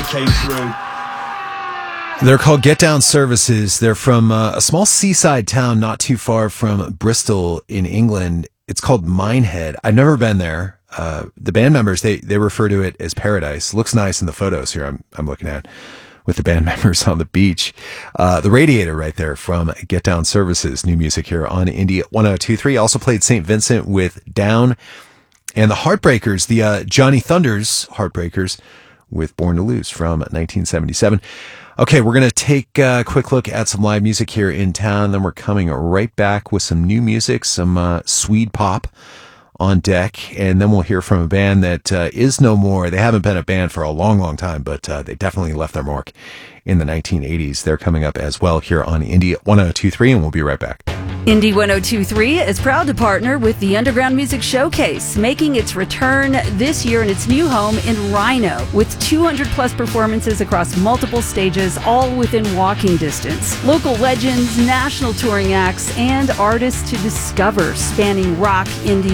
came through. They're called Get Down Services. They're from a small seaside town not too far from Bristol in England. It's called Minehead. I've never been there. The band members, they refer to it as paradise. Looks nice in the photos here I'm looking at with the band members on the beach. The Radiator right there from Get Down Services. New music here on Indie 102.3. Also played St. Vincent with Down. And the Heartbreakers, the Johnny Thunders Heartbreakers with Born to Lose from 1977. Okay, we're going to take a quick look at some live music here in town. Then we're coming right back with some new music, some Swede pop on deck. And then we'll hear from a band that is no more. They haven't been a band for a long, long time, but they definitely left their mark in the 1980s. They're coming up as well here on Indie 102.3, and we'll be right back. Indie 102.3 is proud to partner with the Underground Music Showcase, making its return this year in its new home in Rhino, with 200 plus performances across multiple stages, all within walking distance. Local legends, national touring acts, and artists to discover, spanning rock, indie,